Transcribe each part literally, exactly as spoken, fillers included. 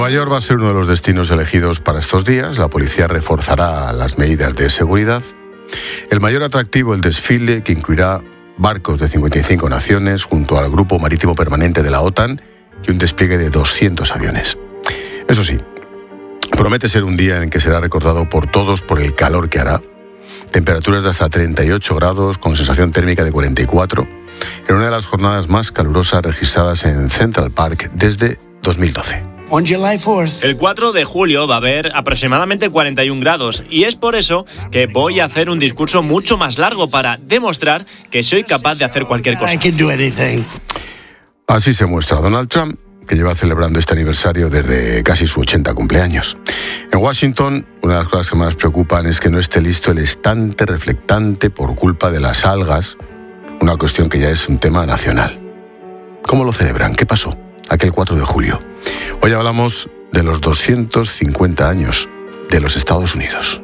Nueva York va a ser uno de los destinos elegidos para estos días. La policía reforzará las medidas de seguridad. El mayor atractivo, el desfile, que incluirá barcos de cincuenta y cinco naciones junto al Grupo Marítimo Permanente de la OTAN y un despliegue de doscientos aviones. Eso sí, promete ser un día en que será recordado por todos por el calor que hará. Temperaturas de hasta treinta y ocho grados con sensación térmica de cuarenta y cuatro en una de las jornadas más calurosas registradas en Central Park desde dos mil doce. El cuatro de julio va a haber aproximadamente cuarenta y un grados y es por eso que voy a hacer un discurso mucho más largo para demostrar que soy capaz de hacer cualquier cosa. Así se muestra Donald Trump, que lleva celebrando este aniversario desde casi su ochenta cumpleaños. En Washington, una de las cosas que más preocupan es que no esté listo el estante reflectante por culpa de las algas, una cuestión que ya es un tema nacional. ¿Cómo lo celebran? ¿Qué pasó aquel cuatro de julio? Hoy hablamos de los doscientos cincuenta años de los Estados Unidos.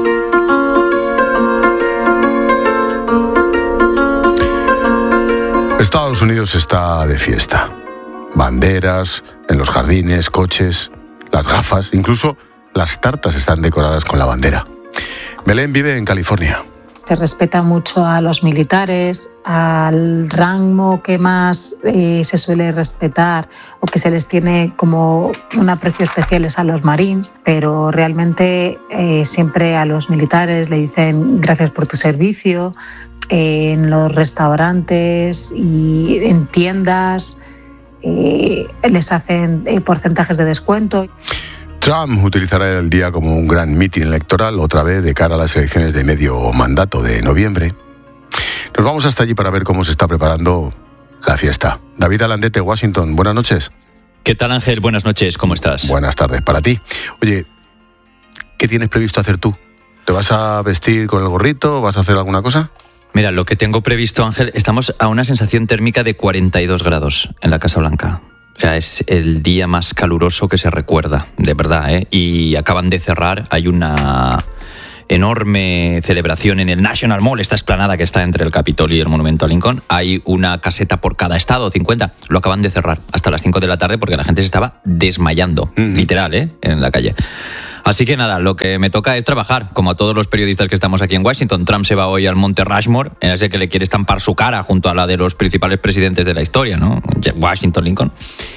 Estados Unidos está de fiesta. Banderas, en los jardines, coches, las gafas, incluso las tartas están decoradas con la bandera. Belén vive en California. Se respeta mucho a los militares, al rango que más eh, se suele respetar o que se les tiene como un aprecio especial es a los Marines, pero realmente eh, siempre a los militares le dicen gracias por tu servicio, eh, en los restaurantes y en tiendas eh, les hacen eh, porcentajes de descuento. Trump utilizará el día como un gran mitin electoral, otra vez de cara a las elecciones de medio mandato de noviembre. Nos vamos hasta allí para ver cómo se está preparando la fiesta. David Alandete, Washington, buenas noches. ¿Qué tal, Ángel? Buenas noches, ¿cómo estás? Buenas tardes para ti. Oye, ¿qué tienes previsto hacer tú? ¿Te vas a vestir con el gorrito? ¿Vas a hacer alguna cosa? Mira, lo que tengo previsto, Ángel, estamos a una sensación térmica de cuarenta y dos grados en la Casa Blanca. O sea, es el día más caluroso que se recuerda, de verdad, ¿eh? Y acaban de cerrar, hay una enorme celebración en el National Mall, esta explanada que está entre el Capitolio y el Monumento a Lincoln. Hay una caseta por cada estado, cincuenta. Lo acaban de cerrar hasta las cinco de la tarde porque la gente se estaba desmayando, mm. literal, ¿eh? En la calle. Así que nada, lo que me toca es trabajar, como a todos los periodistas que estamos aquí en Washington. Trump se va hoy al Monte Rushmore, en ese que le quiere estampar su cara junto a la de los principales presidentes de la historia, ¿no? Washington, Lincoln.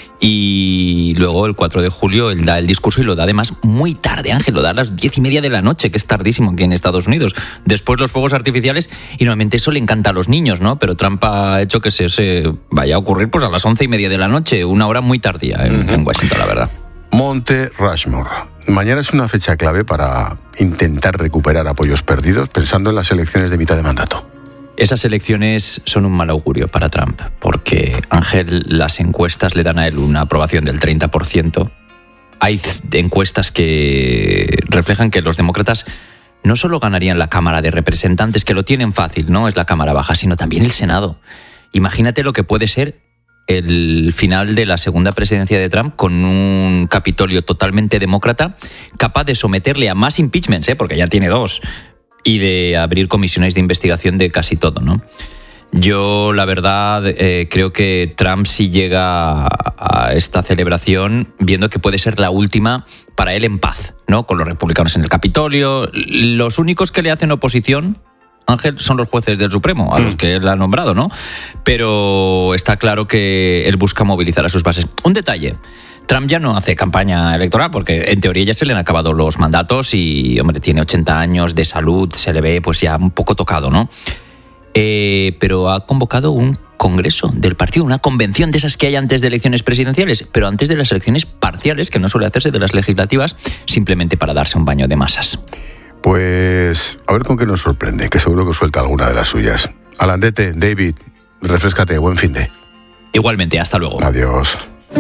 Y luego el cuatro de julio él da el discurso y lo da además muy tarde, Ángel, lo da a las diez y media de la noche, que es tardísimo aquí en Estados Unidos. Después los fuegos artificiales, y normalmente eso le encanta a los niños, ¿no? Pero Trump ha hecho que se, se vaya a ocurrir pues a las once y media de la noche, una hora muy tardía en, uh-huh. en Washington, la verdad. Monte Rushmore. Mañana es una fecha clave para intentar recuperar apoyos perdidos, pensando en las elecciones de mitad de mandato. Esas elecciones son un mal augurio para Trump, porque, Ángel, las encuestas le dan a él una aprobación del treinta por ciento. Hay encuestas que reflejan que los demócratas no solo ganarían la Cámara de Representantes, que lo tienen fácil, no es la Cámara Baja, sino también el Senado. Imagínate lo que puede ser el final de la segunda presidencia de Trump con un Capitolio totalmente demócrata, capaz de someterle a más impeachments, ¿eh? Porque ya tiene dos, y de abrir comisiones de investigación de casi todo, ¿no? Yo, la verdad, eh, creo que Trump sí llega a, a esta celebración viendo que puede ser la última para él en paz, ¿no? Con los republicanos en el Capitolio. Los únicos que le hacen oposición, Ángel, son los jueces del Supremo, a los que él ha nombrado, ¿no? Pero está claro que él busca movilizar a sus bases. Un detalle. Trump ya no hace campaña electoral porque en teoría ya se le han acabado los mandatos y, hombre, tiene ochenta años de salud, se le ve pues ya un poco tocado, ¿no? Eh, pero ha convocado un congreso del partido, una convención de esas que hay antes de elecciones presidenciales, pero antes de las elecciones parciales, que no suele hacerse, de las legislativas, simplemente para darse un baño de masas. Pues a ver con qué nos sorprende, que seguro que suelta alguna de las suyas. Alandete, David, refréscate, buen fin de. Igualmente, hasta luego. Adiós.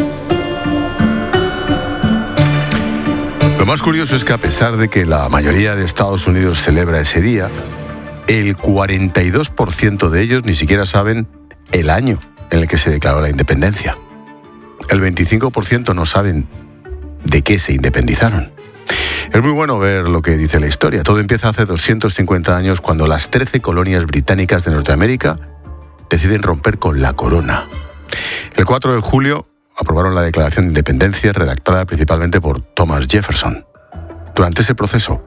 Lo más curioso es que a pesar de que la mayoría de Estados Unidos celebra ese día, el cuarenta y dos por ciento de ellos ni siquiera saben el año en el que se declaró la independencia. El veinticinco por ciento no saben de qué se independizaron. Es muy bueno ver lo que dice la historia. Todo empieza hace doscientos cincuenta años cuando las trece colonias británicas de Norteamérica deciden romper con la corona. El cuatro de julio aprobaron la Declaración de Independencia redactada principalmente por Thomas Jefferson. Durante ese proceso,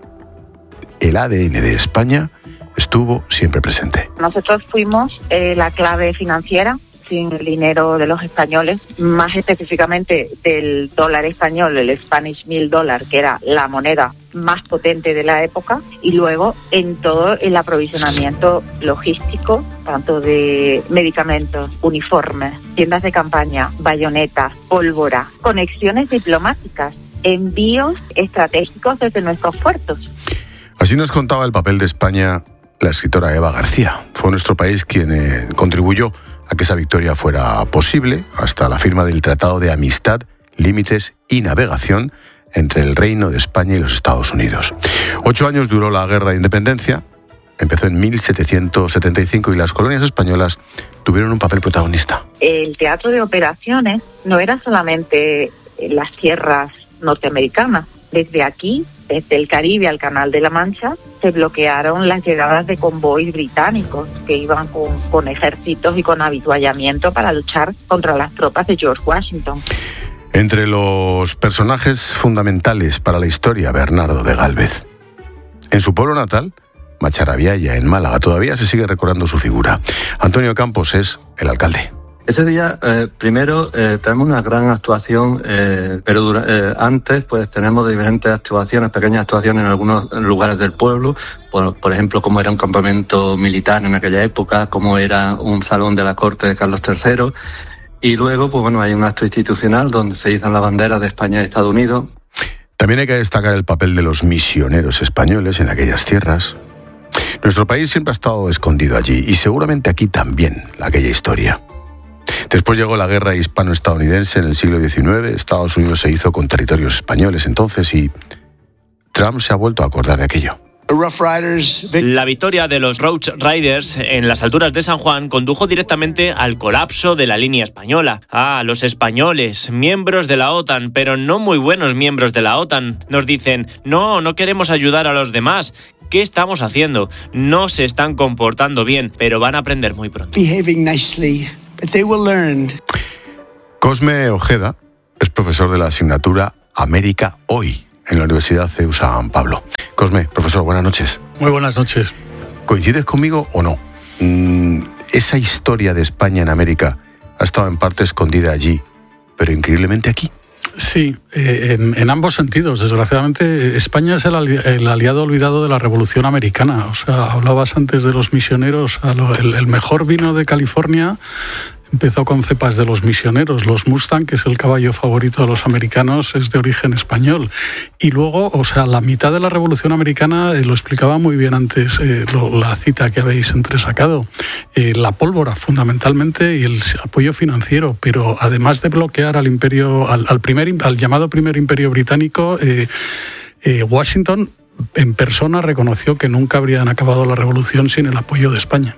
el A D N de España estuvo siempre presente. Nosotros fuimos eh, la clave financiera, sin el dinero de los españoles, más específicamente del dólar español, el Spanish Mil Dollar, que era la moneda más potente de la época, y luego en todo el aprovisionamiento logístico, tanto de medicamentos, uniformes, tiendas de campaña, bayonetas, pólvora, conexiones diplomáticas, envíos estratégicos desde nuestros puertos. Así nos contaba el papel de España la escritora Eva García. Fue nuestro país quien eh, contribuyó a que esa victoria fuera posible hasta la firma del Tratado de Amistad, Límites y Navegación entre el Reino de España y los Estados Unidos. Ocho años duró la Guerra de Independencia, empezó en mil setecientos setenta y cinco y las colonias españolas tuvieron un papel protagonista. El teatro de operaciones no era solamente las tierras norteamericanas. Desde aquí, desde el Caribe al Canal de la Mancha, se bloquearon las llegadas de convoys británicos que iban con, con ejércitos y con habituallamiento para luchar contra las tropas de George Washington. Entre los personajes fundamentales para la historia, Bernardo de Gálvez. En su pueblo natal, Macharabiaya, en Málaga, todavía se sigue recordando su figura. Antonio Campos es el alcalde. Ese día, eh, primero, eh, tenemos una gran actuación, eh, pero dura, eh, antes pues tenemos diferentes actuaciones, pequeñas actuaciones en algunos lugares del pueblo, por, por ejemplo, cómo era un campamento militar en aquella época, cómo era un salón de la corte de Carlos tercero, y luego, pues bueno, hay un acto institucional donde se izan las banderas de España y Estados Unidos. También hay que destacar el papel de los misioneros españoles en aquellas tierras. Nuestro país siempre ha estado escondido allí, y seguramente aquí también, aquella historia. Después llegó la guerra hispano-estadounidense en el siglo diecinueve, Estados Unidos se hizo con territorios españoles entonces y Trump se ha vuelto a acordar de aquello. La victoria de los Rough Riders en las alturas de San Juan condujo directamente al colapso de la línea española. Ah, los españoles, miembros de la OTAN, pero no muy buenos miembros de la OTAN, nos dicen, no, no queremos ayudar a los demás. ¿Qué estamos haciendo? No se están comportando bien, pero van a aprender muy pronto. Cosme Ojeda es profesor de la asignatura América Hoy en la Universidad C E U San Pablo. Cosme, profesor, buenas noches. Muy buenas noches. ¿Coincides conmigo o no? Mm, esa historia de España en América ha estado en parte escondida allí, pero increíblemente aquí. Sí, eh, en, en ambos sentidos. Desgraciadamente, España es el, ali- el aliado olvidado de la Revolución Americana. O sea, hablabas antes de los misioneros. A lo, el, el mejor vino de California empezó con cepas de los misioneros. Los Mustang, que es el caballo favorito de los americanos, es de origen español. Y luego, o sea, la mitad de la Revolución Americana, eh, lo explicaba muy bien antes eh, lo, la cita que habéis entresacado, eh, la pólvora fundamentalmente y el apoyo financiero, pero además de bloquear al imperio, al, al, primer, al llamado primer imperio británico, eh, eh, Washington en persona reconoció que nunca habrían acabado la revolución sin el apoyo de España.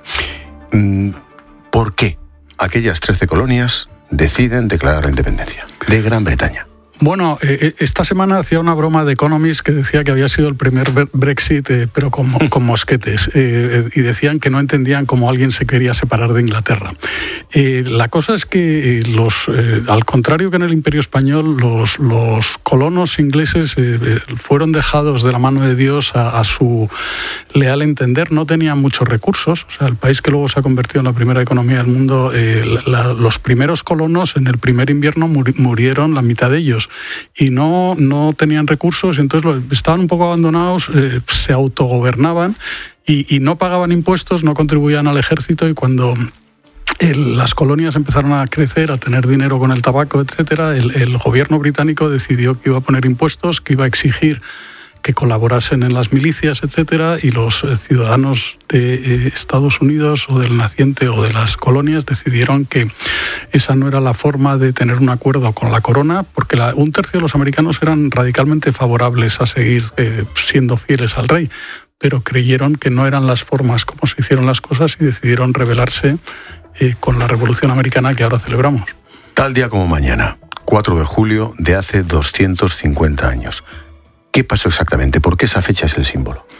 ¿Por qué aquellas trece colonias deciden declarar la independencia de Gran Bretaña? Bueno, eh, esta semana hacía una broma de Economist que decía que había sido el primer Brexit, eh, pero con, con mosquetes, eh, y decían que no entendían cómo alguien se quería separar de Inglaterra. Eh, la cosa es que, eh, los, eh, al contrario que en el Imperio Español, los, los colonos ingleses eh, fueron dejados de la mano de Dios a, a su leal entender. No tenían muchos recursos. O sea, el país que luego se ha convertido en la primera economía del mundo, eh, la, los primeros colonos en el primer invierno muri, murieron la mitad de ellos. Y no, no tenían recursos, y entonces estaban un poco abandonados, eh, se autogobernaban y, y no pagaban impuestos, no contribuían al ejército, y cuando el, las colonias empezaron a crecer, a tener dinero con el tabaco, etcétera, el, el gobierno británico decidió que iba a poner impuestos, que iba a exigir que colaborasen en las milicias, etcétera, y los ciudadanos de eh, Estados Unidos o del naciente o de las colonias decidieron que esa no era la forma de tener un acuerdo con la corona, porque la, un tercio de los americanos eran radicalmente favorables a seguir eh, siendo fieles al rey, pero creyeron que no eran las formas como se hicieron las cosas y decidieron rebelarse eh, con la Revolución Americana que ahora celebramos. Tal día como mañana, cuatro de julio de hace doscientos cincuenta años. ¿Qué pasó exactamente? ¿Por qué esa fecha es el símbolo?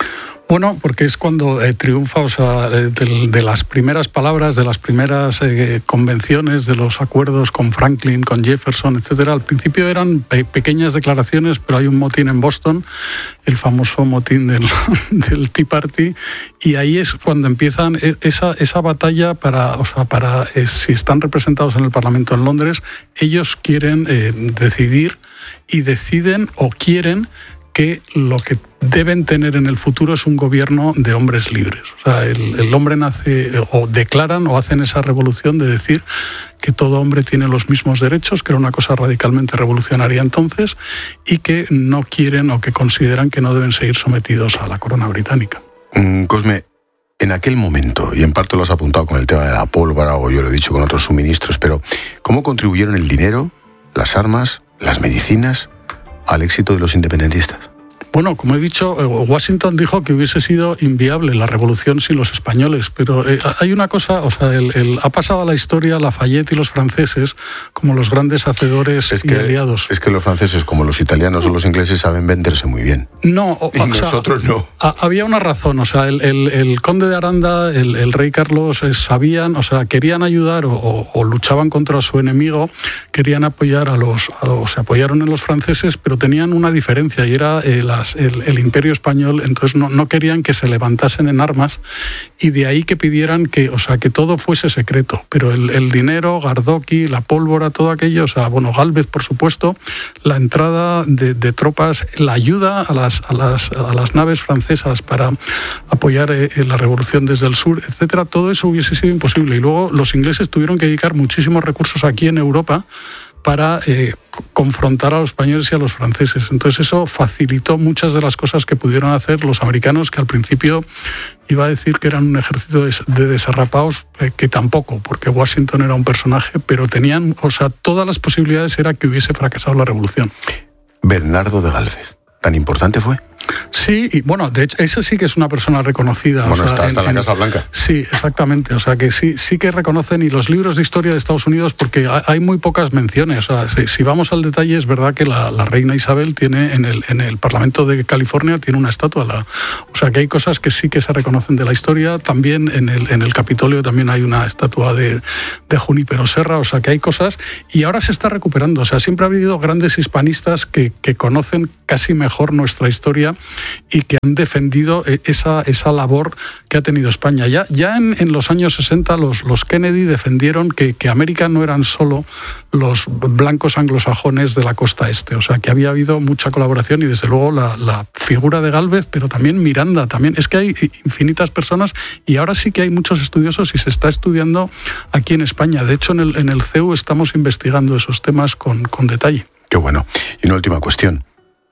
Bueno, porque es cuando eh, triunfa, o sea, de, de las primeras palabras, de las primeras eh, convenciones, de los acuerdos con Franklin, con Jefferson, etcétera. Al principio eran pe- pequeñas declaraciones, pero hay un motín en Boston, el famoso motín del, del Tea Party, y ahí es cuando empiezan esa, esa batalla para, o sea, para eh, si están representados en el Parlamento en Londres, ellos quieren eh, decidir y deciden o quieren que lo que deben tener en el futuro es un gobierno de hombres libres. O sea, el, el hombre nace, o declaran o hacen esa revolución de decir que todo hombre tiene los mismos derechos, que era una cosa radicalmente revolucionaria entonces, y que no quieren o que consideran que no deben seguir sometidos a la corona británica. Mm, Cosme, en aquel momento, y en parte lo has apuntado con el tema de la pólvora, o yo lo he dicho con otros suministros, pero ¿cómo contribuyeron el dinero, las armas, las medicinas al éxito de los independentistas? Bueno, como he dicho, Washington dijo que hubiese sido inviable la revolución sin los españoles, pero eh, hay una cosa, o sea, el, el, ha pasado a la historia Lafayette y los franceses como los grandes hacedores es que, y aliados. Es que los franceses, como los italianos o los ingleses, saben venderse muy bien. No, o, y o nosotros sea, no. A, había una razón, o sea, el, el, el conde de Aranda, el, el rey Carlos, eh, sabían, o sea, querían ayudar o, o, o luchaban contra su enemigo, querían apoyar a los, a los, se apoyaron en los franceses, pero tenían una diferencia y era eh, las, el, el imperio español, entonces no, no querían que se levantasen en armas y de ahí que pidieran que, o sea, que todo fuese secreto, pero el, el dinero, Gardoqui, la pólvora, todo aquello, o sea, bueno, Gálvez, por supuesto, la entrada de, de tropas, la ayuda a las, a las, a las naves francesas para apoyar eh, la revolución desde el sur, etcétera, todo eso hubiese sido imposible. Y luego los ingleses tuvieron que dedicar muchísimos recursos aquí en Europa para eh, confrontar a los españoles y a los franceses. Entonces eso facilitó muchas de las cosas que pudieron hacer los americanos, que al principio iba a decir que eran un ejército de, de desarrapados, eh, que tampoco, porque Washington era un personaje, pero tenían, o sea, todas las posibilidades era que hubiese fracasado la revolución. Bernardo de Gálvez, ¿tan importante fue? Sí, y bueno, de hecho, esa sí que es una persona reconocida. Bueno, o sea, está hasta en, la en, Casa Blanca. Sí, exactamente. O sea, que sí, sí que reconocen, y los libros de historia de Estados Unidos, porque hay muy pocas menciones. O sea, si, si vamos al detalle, es verdad que la, la reina Isabel tiene en el, en el Parlamento de California tiene una estatua. La, o sea, que hay cosas que sí que se reconocen de la historia. También en el, en el Capitolio también hay una estatua de, de Junípero Serra. O sea, que hay cosas, y ahora se está recuperando. O sea, siempre ha habido grandes hispanistas que, que conocen casi mejor nuestra historia y que han defendido esa, esa labor que ha tenido España. Ya, ya en, en los años sesenta los, los Kennedy defendieron que, que América no eran solo los blancos anglosajones de la costa este, o sea, que había habido mucha colaboración y desde luego la, la figura de Gálvez, pero también Miranda, también. Es que hay infinitas personas y ahora sí que hay muchos estudiosos y se está estudiando aquí en España. De hecho, en el, en el C E U estamos investigando esos temas con, con detalle. Qué bueno. Y una última cuestión.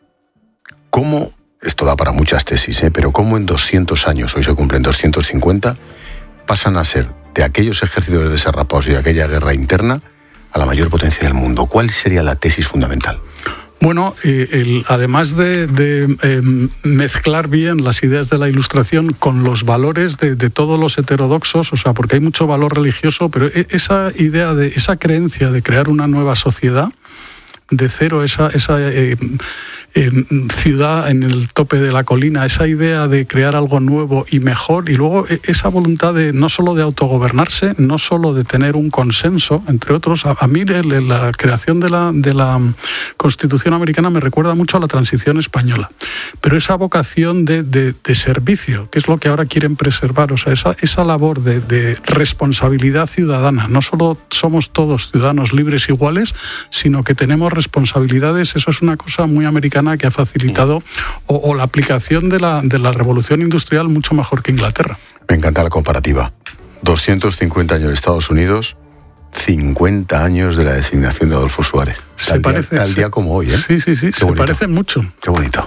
¿Cómo... Esto da para muchas tesis, ¿eh? Pero ¿cómo en doscientos años, hoy se cumplen doscientos cincuenta, pasan a ser de aquellos ejércitos desarrapados y de aquella guerra interna a la mayor potencia del mundo? ¿Cuál sería la tesis fundamental? Bueno, eh, el, además de, de eh, mezclar bien las ideas de la Ilustración con los valores de, de todos los heterodoxos, o sea, porque hay mucho valor religioso, pero esa idea de esa creencia de crear una nueva sociedad de cero, esa, esa eh, eh, ciudad en el tope de la colina, esa idea de crear algo nuevo y mejor, y luego esa voluntad de no solo de autogobernarse, no solo de tener un consenso, entre otros. A, a mí el, la creación de la, de la Constitución americana me recuerda mucho a la transición española, pero esa vocación de, de, de servicio, que es lo que ahora quieren preservar, o sea, esa, esa labor de, de responsabilidad ciudadana. No solo somos todos ciudadanos libres iguales, sino que tenemos responsabilidades. Eso es una cosa muy americana que ha facilitado o, o la aplicación de la, de la revolución industrial mucho mejor que Inglaterra. Me encanta la comparativa. doscientos cincuenta años de Estados Unidos, cincuenta años de la designación de Adolfo Suárez. Se tal parece, día, tal sí. día como hoy, ¿eh? Sí, sí, sí, Qué se bonito. parecen mucho. Qué bonito.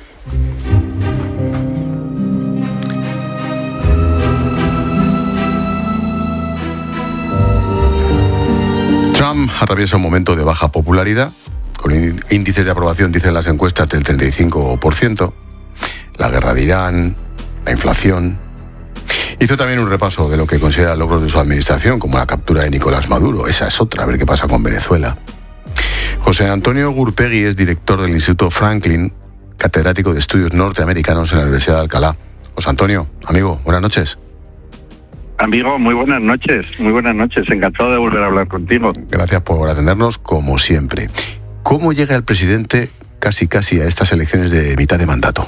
Trump atraviesa un momento de baja popularidad, con índices de aprobación, dicen las encuestas, del treinta y cinco por ciento. La guerra de Irán, la inflación. Hizo también un repaso de lo que considera logros de su administración, como la captura de Nicolás Maduro. Esa es otra, a ver qué pasa con Venezuela. José Antonio Gurpegui es director del Instituto Franklin, catedrático de Estudios Norteamericanos en la Universidad de Alcalá. José Antonio, amigo, buenas noches. Amigo, muy buenas noches, muy buenas noches, encantado de volver a hablar contigo. Gracias por atendernos, como siempre. ¿Cómo llega el presidente casi casi a estas elecciones de mitad de mandato?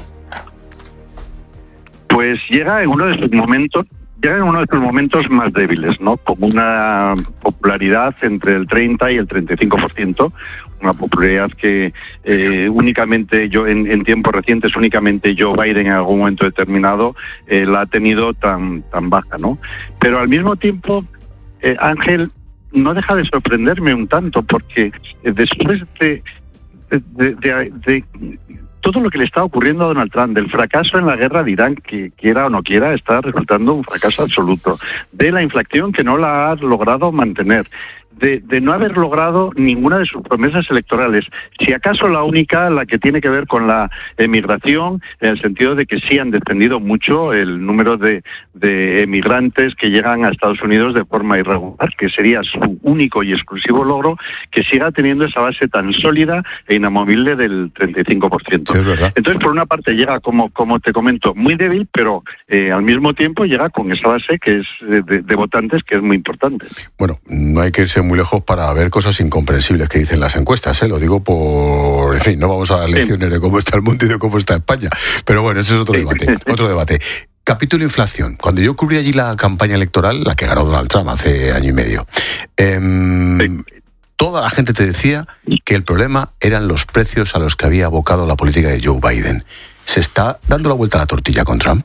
Pues llega en uno de sus momentos, llega en uno de sus momentos más débiles, ¿no? Como una popularidad entre el treinta y el treinta y cinco por ciento, una popularidad que eh, únicamente yo en, en tiempos recientes únicamente Joe Biden en algún momento determinado eh, la ha tenido tan tan baja, ¿no? Pero al mismo tiempo, eh, Ángel, no deja de sorprenderme un tanto, porque después de, de, de, de, de todo lo que le está ocurriendo a Donald Trump, del fracaso en la guerra de Irán, que quiera o no quiera, está resultando un fracaso absoluto, de la inflación que no la ha logrado mantener, de, de no haber logrado ninguna de sus promesas electorales, si acaso la única, la que tiene que ver con la emigración, en el sentido de que sí han descendido mucho el número de, de emigrantes que llegan a Estados Unidos de forma irregular, que sería su único y exclusivo logro, que siga teniendo esa base tan sólida e inamovible del treinta y cinco por ciento. Sí, es verdad. Entonces, por una parte llega, como, como te comento, muy débil, pero eh, al mismo tiempo llega con esa base que es de, de, de votantes que es muy importante. Bueno, no hay que irse muy lejos para ver cosas incomprensibles que dicen las encuestas, ¿eh? Lo digo por... En fin, no vamos a dar lecciones sí. de cómo está el mundo y de cómo está España. Pero bueno, ese es otro debate. Otro debate. Capítulo inflación. Cuando yo cubrí allí la campaña electoral, la que ganó Donald Trump hace año y medio, eh, sí. toda la gente te decía que el problema eran los precios a los que había abocado la política de Joe Biden. ¿Se está dando la vuelta a la tortilla con Trump?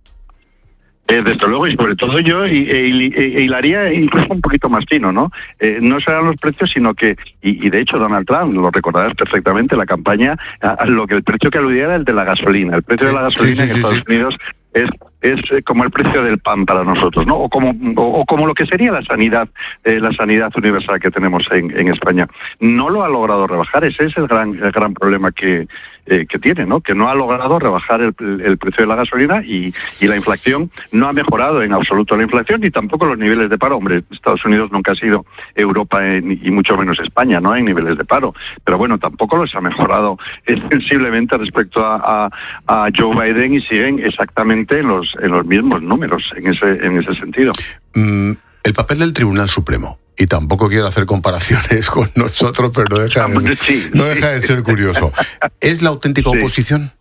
Eh, desde luego, y sobre todo yo y, e, e, hilaría incluso un poquito más fino, ¿no? Eh, no serán los precios, sino que, y, y de hecho Donald Trump, lo recordarás perfectamente, la campaña, a, a lo que el precio que aludía era el de la gasolina. El precio sí, de la gasolina sí, sí, en sí, Estados sí. Unidos es es como el precio del pan para nosotros, ¿no? O como o, o como lo que sería la sanidad, eh, la sanidad universal que tenemos en, en España. No lo ha logrado rebajar, ese es el gran el gran problema que eh, que tiene, ¿no? Que no ha logrado rebajar el, el precio de la gasolina y, y la inflación no ha mejorado en absoluto la inflación ni tampoco los niveles de paro. Hombre, Estados Unidos nunca ha sido Europa en, y mucho menos España, ¿no? En niveles de paro, pero bueno, tampoco los ha mejorado sensiblemente respecto a, a, a Joe Biden y siguen exactamente en los en los mismos números en ese en ese sentido. Mm, el papel del Tribunal Supremo, y tampoco quiero hacer comparaciones con nosotros, pero no deja de, sí. no deja de ser curioso. ¿Es la auténtica sí. oposición?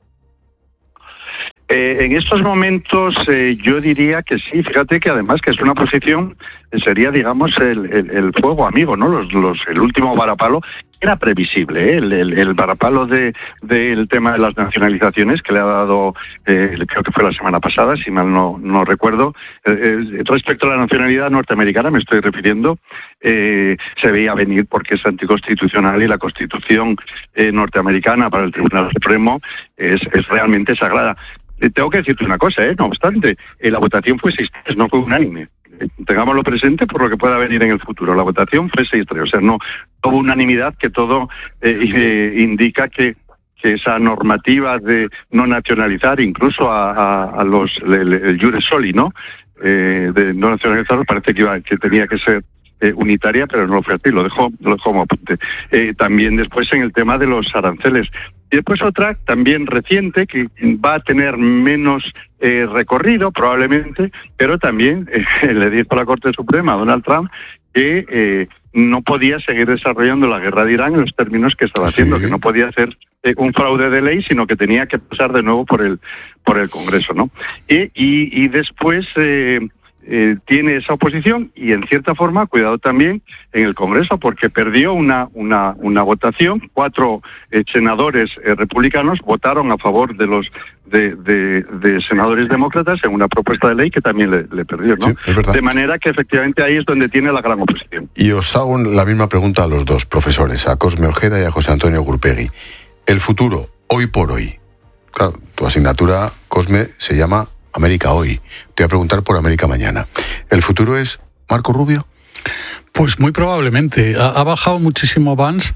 Eh, en estos momentos eh, yo diría que sí. Fíjate que además que es una posición, sería digamos el, el, el fuego amigo, ¿no? Los, los, el último varapalo era previsible, ¿eh? el, el, el varapalo de del tema de las nacionalizaciones que le ha dado, eh, creo que fue la semana pasada, si mal no, no recuerdo, eh, eh, respecto a la nacionalidad norteamericana me estoy refiriendo, eh, se veía venir porque es anticonstitucional y la Constitución eh, norteamericana para el Tribunal Supremo es, es realmente sagrada. Eh, tengo que decirte una cosa, ¿eh? No obstante, eh, la votación fue seis tres, no fue unánime. Tengámoslo presente por lo que pueda venir en el futuro. La votación fue seis tres, o sea, no hubo unanimidad, que todo eh, eh, indica que, que esa normativa de no nacionalizar, incluso a, a, a los el, el iure soli, ¿no? Eh, de no nacionalizar, parece que iba que tenía que ser eh, unitaria, pero no lo fue así, lo dejó, lo dejó como apunte. Eh, también después en el tema de los aranceles. Y después otra, también reciente, que va a tener menos eh, recorrido, probablemente, pero también eh, le dijo a la Corte Suprema a Donald Trump que eh, no podía seguir desarrollando la guerra de Irán en los términos que estaba haciendo, sí. que no podía hacer eh, un fraude de ley, sino que tenía que pasar de nuevo por el por el Congreso, ¿no? Y, y, y después... Eh, Eh, tiene esa oposición y en cierta forma cuidado también en el Congreso porque perdió una una una votación. Cuatro eh, senadores eh, republicanos votaron a favor de los de, de, de senadores demócratas en una propuesta de ley que también le, le perdió, ¿no? Sí, de manera que efectivamente ahí es donde tiene la gran oposición. Y os hago la misma pregunta a los dos profesores, a Cosme Ojeda y a José Antonio Gurpegui. El futuro, hoy por hoy. Claro, tu asignatura, Cosme, se llama América Hoy. Te voy a preguntar por América Mañana. ¿El futuro es Marco Rubio? Pues muy probablemente. Ha, ha bajado muchísimo Vance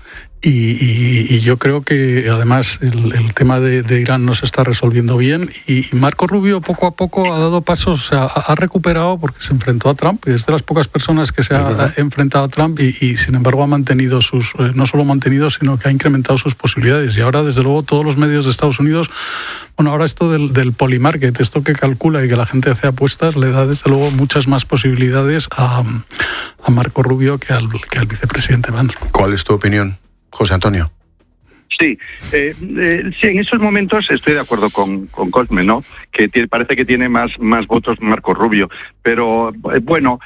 Y, y, y yo creo que además el, el tema de, de Irán no se está resolviendo bien y, y Marco Rubio poco a poco ha dado pasos, o sea, ha, ha recuperado porque se enfrentó a Trump y es de las pocas personas que se ha, ha enfrentado a Trump y, y sin embargo ha mantenido sus, eh, no solo mantenido, sino que ha incrementado sus posibilidades y ahora desde luego todos los medios de Estados Unidos, bueno, ahora esto del, del polymarket, esto que calcula y que la gente hace apuestas, le da desde luego muchas más posibilidades a, a Marco Rubio que al, que al vicepresidente Vance. ¿Cuál es tu opinión, José Antonio? Sí, eh, eh, sí, en esos momentos estoy de acuerdo con, con Cosme, ¿no? Que tiene, parece que tiene más, más votos Marco Rubio, pero eh, bueno,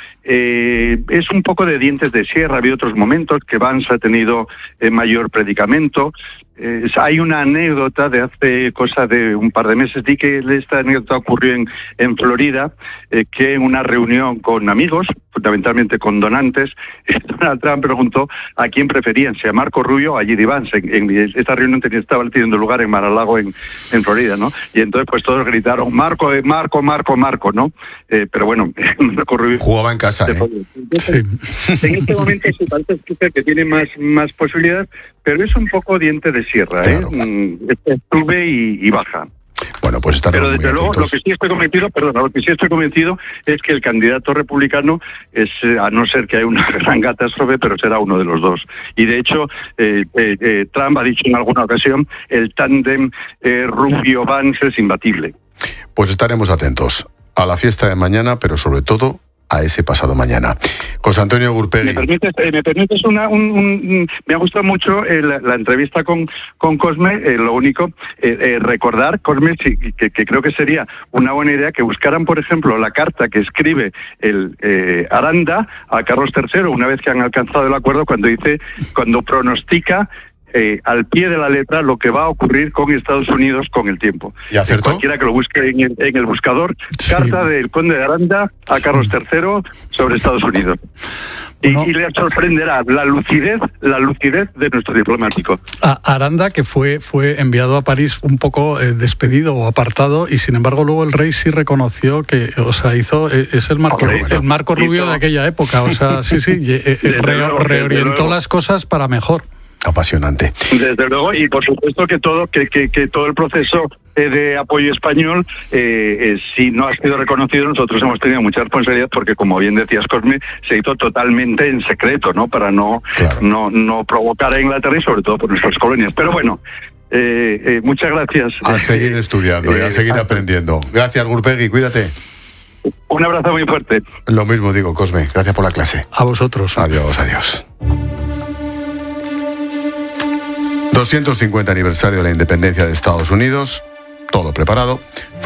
eh, es un poco de dientes de sierra. Ha habido otros momentos que Vance ha tenido eh, mayor predicamento. Eh, hay una anécdota de hace cosa de un par de meses, di que esta anécdota ocurrió en, en Florida, eh, que en una reunión con amigos, fundamentalmente con donantes, Donald Trump preguntó a quién preferían, si a Marco Rubio o a J D Vance. En, en esta reunión tenía, estaba teniendo lugar en Mar-a-Lago, en, en Florida, ¿no? Y entonces pues todos gritaron, Marco, eh, Marco, Marco, Marco, ¿no? Eh, pero bueno, Marco Rubio... Jugaba en casa, ¿eh? Entonces, sí. En este momento sí parece que tiene más, más posibilidades, pero es un poco diente de sierra, claro. ¿eh? Sube y, y baja. Bueno, pues estaremos Pero desde luego, lo que sí estoy convencido, perdón, lo que sí estoy convencido es que el candidato republicano es, a no ser que haya una gran catástrofe, pero será uno de los dos. Y de hecho, eh, eh, eh, Trump ha dicho en alguna ocasión, el tándem eh, Rubio-Vance es imbatible. Pues estaremos atentos a la fiesta de mañana, pero sobre todo a ese pasado mañana. José Antonio Gurpegui. ¿Me permites, eh, me permites una, un, un, me ha gustado mucho eh, la, la entrevista con, con Cosme, eh, lo único, eh, eh, recordar, Cosme, sí, que, que creo que sería una buena idea que buscaran, por ejemplo, la carta que escribe el eh, Aranda a Carlos tercero, una vez que han alcanzado el acuerdo, cuando dice, cuando pronostica Eh, al pie de la letra lo que va a ocurrir con Estados Unidos con el tiempo. ¿Y acertó? Cualquiera que lo busque en el, en el buscador, sí. Carta del conde de Aranda a Carlos tercero sobre Estados Unidos. Y, no. y le sorprenderá la lucidez, la lucidez de nuestro diplomático. A Aranda, que fue, fue enviado a París un poco eh, despedido o apartado, y sin embargo luego el rey sí reconoció que, o sea, hizo, eh, es el Marco, Hombre, el Marco Rubio hizo. de aquella época, o sea, sí, sí, eh, eh, re, reorientó las cosas para mejor. Apasionante. Desde luego, y por supuesto que todo que, que, que todo el proceso de apoyo español, eh, eh, si no ha sido reconocido, nosotros hemos tenido mucha responsabilidad porque, como bien decías, Cosme, se hizo totalmente en secreto, ¿no? Para no, claro. no, no provocar a Inglaterra y sobre todo por nuestras colonias. Pero bueno, eh, eh, muchas gracias. A seguir estudiando eh, y a seguir eh, aprendiendo. Gracias, Gurpegui, cuídate. Un abrazo muy fuerte. Lo mismo digo, Cosme, gracias por la clase. A vosotros. Adiós, adiós. doscientos cincuenta aniversario de la independencia de Estados Unidos, todo preparado. Fue